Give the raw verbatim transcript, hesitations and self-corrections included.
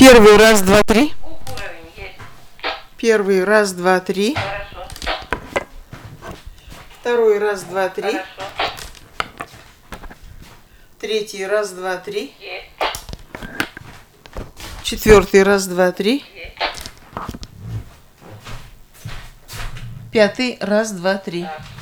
Первый, раз, два, три. Уровень есть. Первый, раз, два, три. Хорошо. Второй, раз, два, три. Хорошо. Третий, раз, два, три. Есть. Четвертый, раз, два, три. Есть. Пятый, раз, два, три. Так.